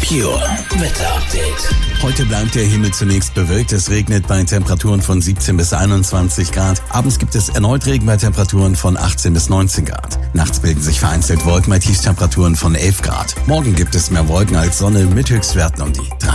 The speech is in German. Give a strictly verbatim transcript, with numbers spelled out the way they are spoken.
Pure Wetter Update. Heute bleibt der Himmel zunächst bewölkt. Es regnet bei Temperaturen von siebzehn bis einundzwanzig Grad. Abends gibt es erneut Regen bei Temperaturen von achtzehn bis neunzehn Grad. Nachts bilden sich vereinzelt Wolken bei Tiefstemperaturen von elf Grad. Morgen gibt es mehr Wolken als Sonne mit Höchstwerten um die dreiundzwanzig.